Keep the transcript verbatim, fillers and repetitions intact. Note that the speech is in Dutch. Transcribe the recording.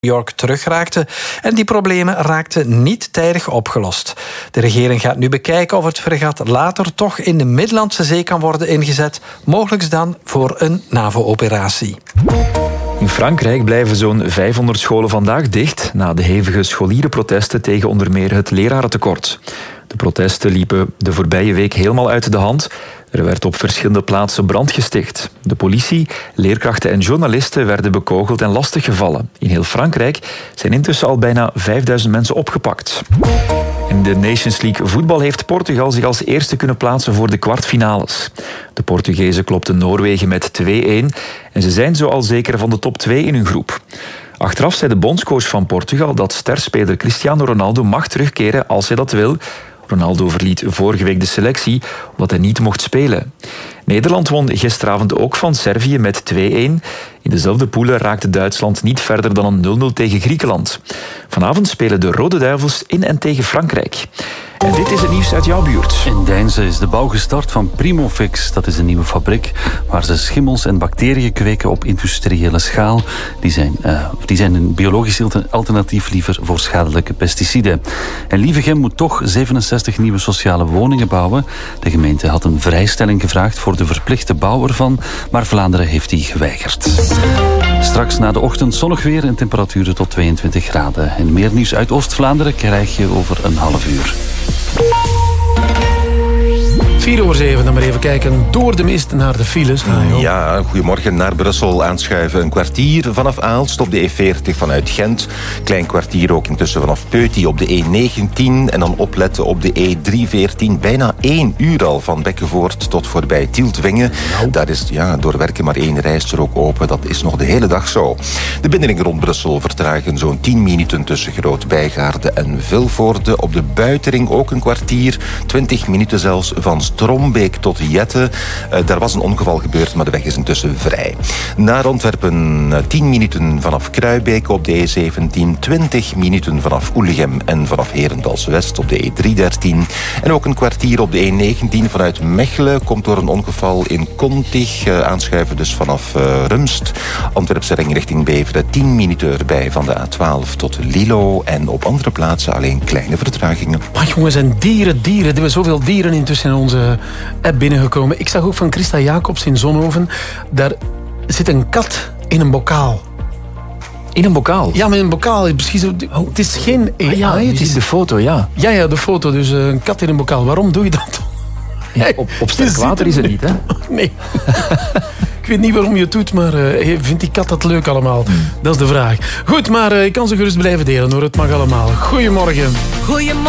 York terugraakte en die problemen raakten niet tijdig opgelost. De regering gaat nu bekijken of het fregat later toch in de Middellandse Zee kan worden ingezet, mogelijk dan voor een NAVO-operatie. In Frankrijk blijven zo'n vijfhonderd scholen vandaag dicht na de hevige scholierenprotesten tegen onder meer het lerarentekort. De protesten liepen de voorbije week helemaal uit de hand. Er werd op verschillende plaatsen brand gesticht. De politie, leerkrachten en journalisten werden bekogeld en lastiggevallen. In heel Frankrijk zijn intussen al bijna vijfduizend mensen opgepakt. In de Nations League voetbal heeft Portugal zich als eerste kunnen plaatsen voor de kwartfinales. De Portugezen klopten Noorwegen met twee-een en ze zijn zo al zeker van de top twee in hun groep. Achteraf zei de bondscoach van Portugal dat sterspeler Cristiano Ronaldo mag terugkeren als hij dat wil. Ronaldo verliet vorige week de selectie omdat hij niet mocht spelen. Nederland won gisteravond ook van Servië met twee-een. In dezelfde poelen raakte Duitsland niet verder dan een nul-nul tegen Griekenland. Vanavond spelen de Rode Duivels in en tegen Frankrijk. En dit is het nieuws uit jouw buurt. In Deinze is de bouw gestart van Primofix. Dat is een nieuwe fabriek waar ze schimmels en bacteriën kweken op industriële schaal. Die zijn, uh, die zijn een biologisch alternatief liever voor schadelijke pesticiden. En Lievegem moet toch zevenenzestig nieuwe sociale woningen bouwen. De gemeente had een vrijstelling gevraagd voor de verplichte bouw ervan, maar Vlaanderen heeft die geweigerd. Straks na de ochtend zonnig weer en temperaturen tot tweeëntwintig graden. En meer nieuws uit Oost-Vlaanderen krijg je over een half uur. vier over zeven, dan maar even kijken door de mist naar de files. Ah, ja, goedemorgen. Naar Brussel aanschuiven. Een kwartier vanaf Aalst op de E veertig vanuit Gent. Klein kwartier ook intussen vanaf Peuty op de E negentien. En dan opletten op de E driehonderdveertien. Bijna één uur al van Bekkenvoort tot voorbij Tieltwingen. Nou. Daar is ja, door werken maar één rijstrook open. Dat is nog de hele dag zo. De bindingen rond Brussel vertragen zo'n tien minuten tussen Groot-Bijgaarde en Vilvoorde. Op de buitenring ook een kwartier. twintig minuten zelfs van Strombeek tot Jette. Uh, daar was een ongeval gebeurd, maar de weg is intussen vrij. Naar Antwerpen uh, tien minuten vanaf Kruibeke op de E zeventien. twintig minuten vanaf Oelegem en vanaf Herendals-West op de E driehonderddertien. En ook een kwartier op de E negentien vanuit Mechelen. Komt door een ongeval in Kontig. Uh, aanschuiven dus vanaf uh, Rumst. Antwerpse ring richting Beveren. tien minuten erbij van de A twaalf tot Lilo. En op andere plaatsen alleen kleine vertragingen. Maar jongens, en dieren, dieren. Er hebben zoveel dieren intussen in onze app binnengekomen. Ik zag ook van Christa Jacobs in Zonhoven. Daar zit een kat in een bokaal. In een bokaal? Ja, met een bokaal. Precies, oh, het is geen A I. Ah, ja, het is de foto, ja. Ja, ja, de foto. Dus uh, een kat in een bokaal. Waarom doe je dat? Ja, op op sterk water is het niet, hè? Nee. Ik weet niet waarom je het doet, maar uh, vindt die kat dat leuk allemaal? Hmm. Dat is de vraag. Goed, maar uh, ik kan ze gerust blijven delen, hoor. Het mag allemaal. Goedemorgen. Goedemorgen.